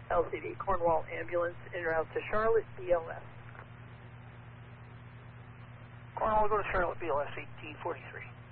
LCD Cornwall ambulance en route to Charlotte, BLS. Cornwall, go to Charlotte, BLS 1843.